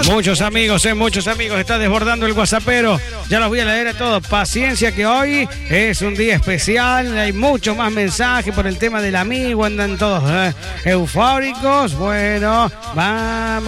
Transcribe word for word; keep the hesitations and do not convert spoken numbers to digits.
Muchos amigos, eh, muchos amigos. Está desbordando el WhatsAppero. Ya los voy a leer a todos. Paciencia que hoy es un día especial. Hay mucho más mensajes por el tema del amigo. Andan todos eh, eufóricos. Bueno, vamos.